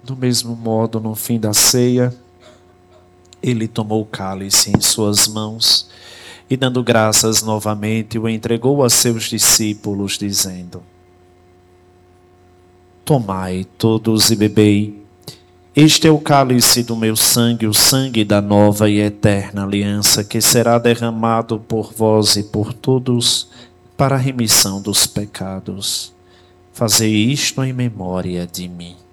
Do mesmo modo, no fim da ceia, ele tomou o cálice em suas mãos e, dando graças novamente, o entregou a seus discípulos, dizendo: Tomai todos e bebei. Este é o cálice do meu sangue, o sangue da nova e eterna aliança, que será derramado por vós e por todos para a remissão dos pecados. Fazei isto em memória de mim.